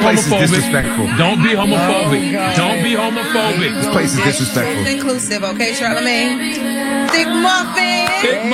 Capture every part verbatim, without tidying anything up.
homophobic. Disrespectful. Don't be homophobic. Oh, Don't be homophobic. This place is disrespectful. It's inclusive, okay, Charlamagne? Thick muffin. Thick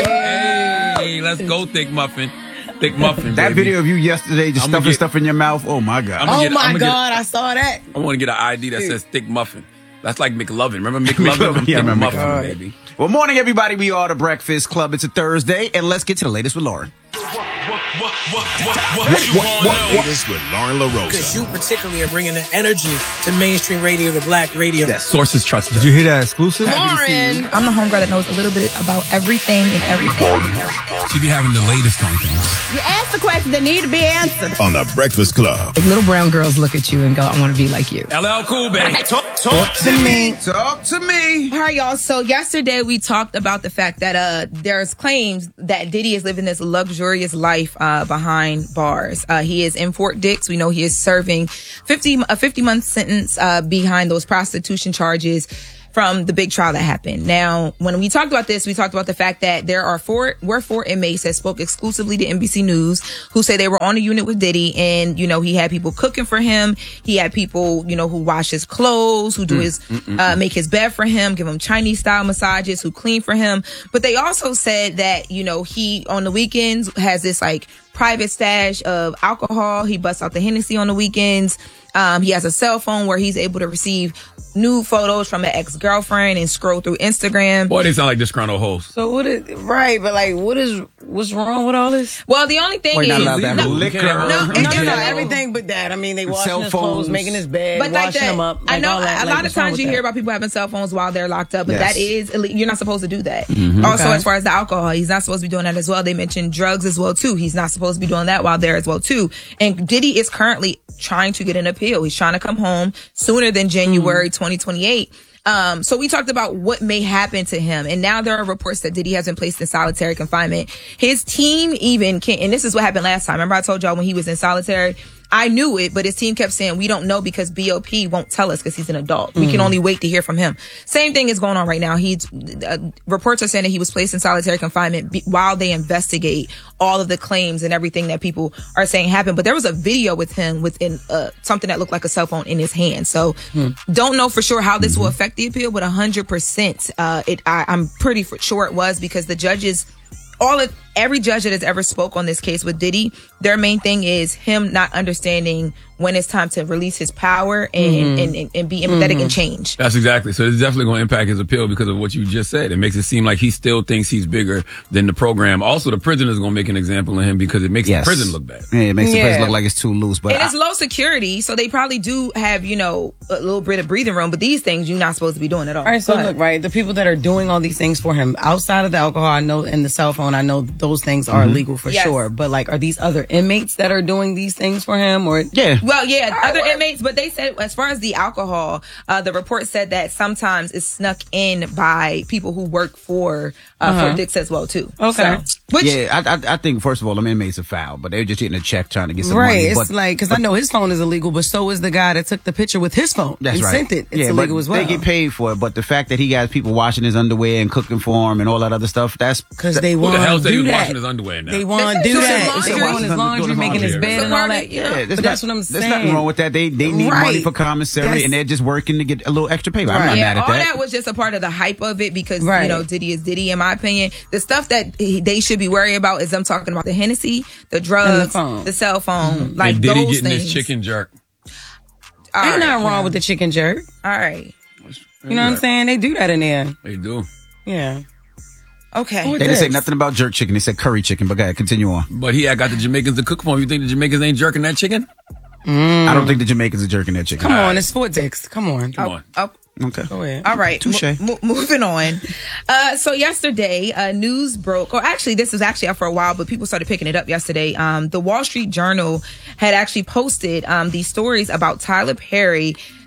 muffin. Hey, let's go, thick muffin. Thick muffin. That baby. video of you yesterday just I'm stuffing get, stuff in your mouth. Oh my God. Oh get, my get, God, I saw that. I want to get an I D that says thick muffin. That's like McLovin. Remember McLovin? McLovin, yeah, thick remember muffin, McLovin. baby. Well, morning, everybody. We are the Breakfast Club. It's a Thursday, and let's get to the latest with Lauren. What, what, what, what, what you want to know? Latest with Lauren LaRosa. Because you particularly are bringing the energy to mainstream radio, to black radio. Yes. Sources trusted. Did you hear that exclusive? Lauren. I'm the homegirl that knows a little bit about everything and everything. She be having the latest on things. You ask the questions that need to be answered. On the Breakfast Club. Like little brown girls look at you and go, I want to be like you. L L Cool, baby. Talk, talk to me. Talk to me. All right, y'all. So yesterday we talked about the fact that uh, there's claims that Diddy is living this luxurious life uh, behind bars. Uh, he is in Fort Dix. We know he is serving fifty a fifty month sentence uh, behind those prostitution charges from the big trial that happened. Now, when we talked about this, we talked about the fact that there are four, were four inmates that spoke exclusively to N B C News who say they were on a unit with Diddy, and, you know, he had people cooking for him. He had people, you know, who wash his clothes, who do mm, his, mm, mm, uh, make his bed for him, give him Chinese style massages, who clean for him. But they also said that, you know, he on the weekends has this like private stash of alcohol. He busts out the Hennessy on the weekends. Um, he has a cell phone where he's able to receive nude photos from an ex-girlfriend and scroll through Instagram. Boy, they sound like disgruntled hosts. So what is, right, but like, what is, what's wrong with all this? Well, the only thing We're is... not allowed to have no, liquor. No, No, no, no, no. everything but that. I mean, they washing Cell his phones. clothes, making his bed, But like washing that, them up. Like I know all that. a Like, lot of what's wrong times with you that? hear about people having cell phones while they're locked up, but Yes. that is, ille- you're not supposed to do that. Mm-hmm. Also, Okay. as far as the alcohol, he's not supposed to be doing that as well. They mentioned drugs as well, too. He's not supposed to be doing that while there as well, too. And Diddy is currently trying to get an appeal. He's trying to come home sooner than January twenty twenty-eight. Um, so we talked about what may happen to him. And now there are reports that Diddy has been placed in solitary confinement. His team even can, and this is what happened last time. Remember I told y'all when he was in solitary, I knew it, but his team kept saying, we don't know because B O P won't tell us because he's an adult. We can only wait to hear from him. Same thing is going on right now. He's, uh, reports are saying that he was placed in solitary confinement be- while they investigate all of the claims and everything that people are saying happened. But there was a video with him within uh, something that looked like a cell phone in his hand. So don't know for sure how this will affect the appeal, but one hundred percent uh, it, I, I'm pretty for sure it was because the judges, all of every judge that has ever spoke on this case with Diddy, their main thing is him not understanding when it's time to release his power and, mm-hmm. and, and, and be empathetic mm-hmm. and change. That's exactly. So it's definitely going to impact his appeal because of what you just said. It makes it seem like he still thinks he's bigger than the program. Also, the prison is going to make an example of him because it makes Yes. the prison look bad. Yeah, it makes the Yeah. place look like it's too loose. But And I- it's low security, so they probably do have, you know, a little bit of breathing room, but these things you're not supposed to be doing at all. All right, so Go ahead. look, right, the people that are doing all these things for him outside of the alcohol, I know, and the cell phone, I know those things are illegal for Yes. sure. But like, are these other inmates that are doing these things for him, or yeah. Well, yeah, other inmates, but they said as far as the alcohol, uh, the report said that sometimes it's snuck in by people who work for uh, Uh-huh. Fort Dix as well too. Okay. So, which yeah, I, I I think first of all, them inmates are foul, but they're just getting a check trying to get some right? money. It's But like because I know his phone is illegal, but so is the guy that took the picture with his phone that's and right. sent it. It's yeah, illegal but as well. They get paid for it, but the fact that he got people washing his underwear and cooking for him and all that other stuff, that's because they Who want the hell to said he do was that. washing his underwear now? They want to They do said that. laundry. It's doing his laundry, Doing making his laundry. bed and all that. Yeah, Yeah, there's but that's not- what I'm saying. There's nothing wrong with that. They they need Right. money for commissary, That's- and they're just working to get a little extra paper. I'm Right. not yeah, mad at all that. that was just a part of the hype of it because Right. you know Diddy is Diddy. In my opinion, the stuff that he, they should be worried about is them talking about the Hennessy, the drugs, And the phone. the cell phone, like and Diddy those getting things. his chicken jerk. All Ain't right. nothing wrong with the chicken jerk. All right. You know what I'm saying? They do that in there. They do. Yeah. Okay. They didn't say nothing about jerk chicken. They said curry chicken. But go ahead, continue on. But he had got the Jamaicans to cook for him. You think the Jamaicans ain't jerking that chicken? I don't think the Jamaicans are jerking that chicken. Come on, it's Fort Dix. Come on. Come on. Oh, Okay. Go ahead. all right. Touche. Mo- mo- moving on. Uh, so yesterday, uh, news broke, or actually this was actually out for a while, but people started picking it up yesterday. Um, the Wall Street Journal had actually posted um, these stories about Tyler Perry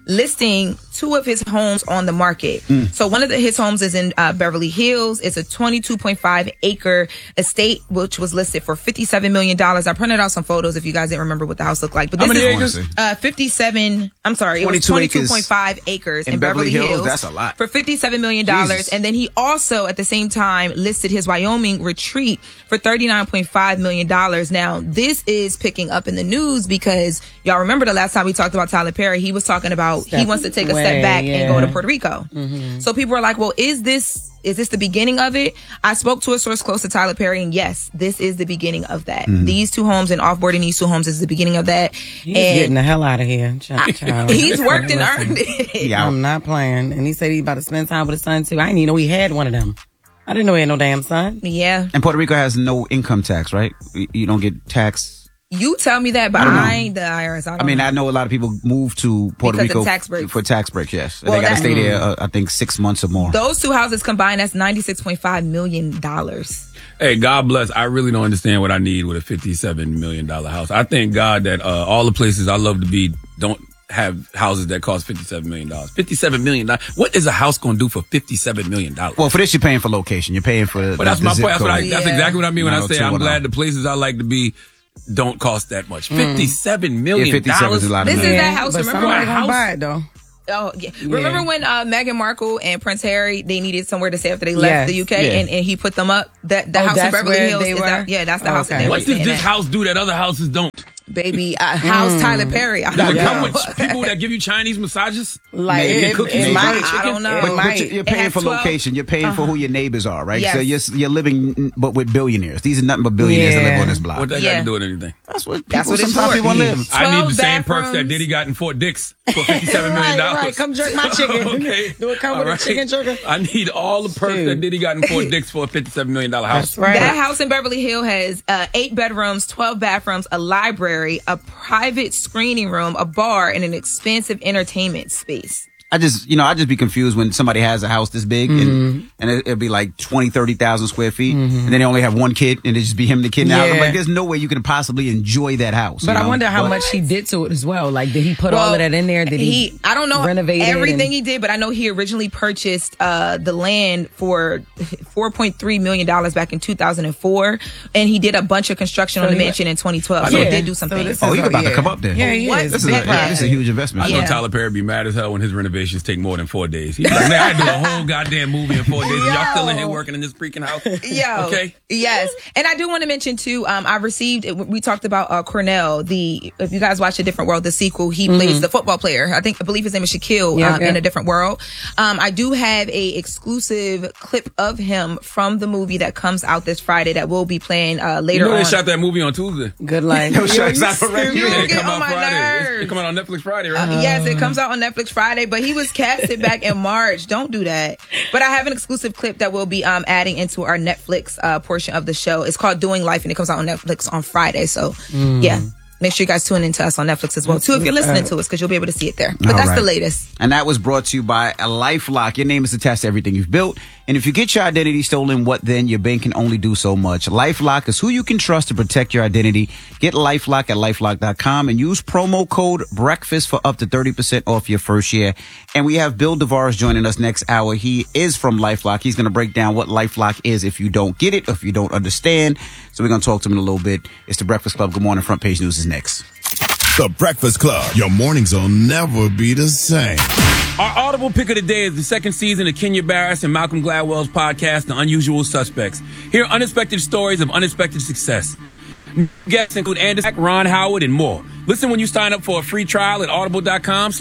listing two of his homes on the market. Mm. So one of the, his homes is in uh, Beverly Hills. It's a twenty-two point five acre estate, which was listed for fifty-seven million dollars. I printed out some photos if you guys didn't remember what the house looked like. But How this many is acres? Uh, fifty-seven. I'm sorry, it was twenty-two point five acres in, in Beverly, Beverly Hills. Hills. That's a lot. For fifty-seven million dollars. Jesus. And then he also, at the same time, listed his Wyoming retreat for thirty-nine point five million dollars. Now, this is picking up in the news because y'all remember the last time we talked about Tyler Perry, he was talking about Step he wants to take a away, step back yeah. and go to Puerto Rico. Mm-hmm. So people are like, well, is this is this the beginning of it? I spoke to a source close to Tyler Perry, and yes, this is the beginning of that. Mm-hmm. These two homes and offboarding these two homes is the beginning of that. He's and getting the hell out of here. Child, child. he's worked and Listen, earned it. Yeah. I'm not playing. And he said he's about to spend time with his son too. I didn't even know he had one of them. I didn't know he had no damn son. Yeah. And Puerto Rico has no income tax, right? You you don't get taxed. You tell me that, but I I, don't know. ain't the I R S. I, don't I mean, know. I know a lot of people move to Puerto Because of Rico tax breaks. for tax breaks, yes. Well, they got to that- stay there, uh, I think, six months or more. Those two houses combined, that's ninety-six point five million dollars. Hey, God bless. I really don't understand what I need with a fifty-seven million dollars house. I thank God that uh, all the places I love to be don't have houses that cost fifty-seven million dollars. fifty-seven million dollars. What is a house going to do for fifty-seven million dollars? Well, for this, you're paying for location. You're paying for. But that's the my zip point. That's, what I, code. that's Yeah. exactly what I mean when I nine oh say two I'm one oh. glad the places I like to be don't cost that much. fifty-seven million Yeah, fifty-seven dollars. is a lot of This money. is that house. But Remember somebody when gonna house- buy it though. Oh, yeah. Remember when uh, Meghan Markle and Prince Harry, they needed somewhere to stay after they left Yes. the U K, Yeah. and, and he put them up? That the Oh, house in that's Beverly where Hills they is were? that, yeah, that's the house that Okay. they were What does staying this at. house do that other houses don't? Baby, uh, house Tyler Perry. I Does don't it come know. with people that give you Chinese massages? Like Maybe. it, Cookies it and might. I don't know. It But, might. but you're, you're paying has for twelve location. You're paying for who your neighbors are, right? Yes. So you're, you're living, but with billionaires. These are nothing but billionaires that Yeah. live on this block. What that got Yeah. to do with anything? That's what people, That's what it's sometimes for. people live. I need the twelve same perks that bathrooms. Diddy got in Fort Dix for fifty-seven million dollars. Right, right. Come jerk my chicken. Okay. Do it come with a chicken jerker? I need all the perks Dude. that Diddy got in Fort Dix for a fifty-seven million dollars house. That's right. That house in Beverly Hills has uh, eight bedrooms, twelve bathrooms, a library, a private screening room, a bar, and an expansive entertainment space. I just, you know, I just be confused when somebody has a house this big and, and it, it'll be like twenty, thirty thousand square feet and then they only have one kid and it just be him and the kid in the house. I'm Yeah. like, there's no way you can possibly enjoy that house. But you I know? wonder how But- much he did to it as well. Like, did he put all of that in there? Did he? he I don't know renovate it everything and- he did, but I know he originally purchased uh, the land for four point three million dollars back in two thousand four, and he did a bunch of construction So on the he- mansion in twenty twelve. So Yeah. he did do So some things. this Oh, is you're a- about to yeah. come up there. Yeah, he What? is. This is, a, Big yeah, time. this is a huge investment. I know Yeah. Tyler Perry be mad as hell when his renovations take more than four days. He's like, man, I do a whole goddamn movie in four days. And y'all still in here working in this freaking house? Yo, Okay. yes, and I do want to mention too. Um, I received. We talked about uh, Cornell. The if you guys watch A Different World, the sequel, he plays the football player. I think I believe his name is Shaquille Yeah, um, yeah. in A Different World. Um, I do have a exclusive clip of him from the movie that comes out this Friday that will be playing uh, You later know they on. shot that movie on Tuesday. Good life. Yo, sure, Yo, it's you not already. You Yeah, it get come on out my Friday. It's- nerves. It come out on Netflix Friday, right? Uh, yes, it comes out on Netflix Friday, but he was casted back in March. Don't do that. But I have an exclusive clip that we'll be um, adding into our Netflix uh, portion of the show. It's called Doing Life, and it comes out on Netflix on Friday. So, yeah. Make sure you guys tune into us on Netflix as well, too, if you're listening to us, because you'll be able to see it there. But All that's right. the latest. And that was brought to you by a LifeLock. Your name is attached to everything you've built. And if you get your identity stolen, what then? Your bank can only do so much. LifeLock is who you can trust to protect your identity. Get LifeLock at lifelock dot com and use promo code BREAKFAST for up to thirty percent off your first year. And we have Bill DeVaris joining us next hour. He is from LifeLock. He's going to break down what LifeLock is if you don't get it, or if you don't understand. So we're going to talk to him in a little bit. It's the Breakfast Club. Good morning. Front Page News is next. The Breakfast Club. Your mornings will never be the same. Our audible pick of the day is the second season of Kenya Barris and Malcolm Gladwell's podcast, The Unusual Suspects. Hear unexpected stories of unexpected success. Guests include Andy Sack, Ron Howard, and more. Listen when you sign up for a free trial at audible dot com slash